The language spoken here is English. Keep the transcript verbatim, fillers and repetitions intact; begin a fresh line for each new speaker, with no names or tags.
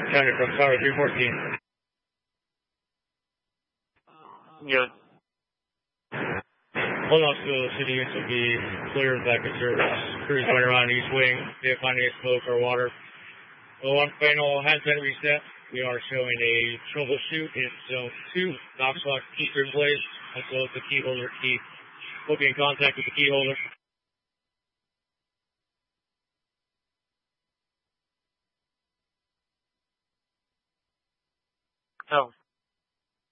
County from Tower three fourteen.
Good.
Hold on, so the city units will be clear of back of service. Crews going around east wing. They find any smoke or water. The one final has been reset. We are showing a troubleshoot in zone two. Knoxlock key in place, as well as the key holder key. We'll be in contact with the key holder.
Oh.